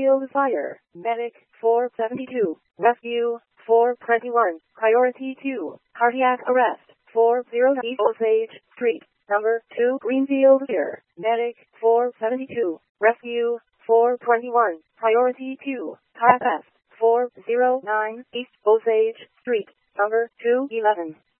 Greenfield Fire, Medic 472, Rescue 421, Priority 2, Cardiac Arrest 40 East Osage Street, number 2 Greenfield Fire, Medic 472, Rescue 421, Priority 2, Car Theft 409 East Osage Street, number 211.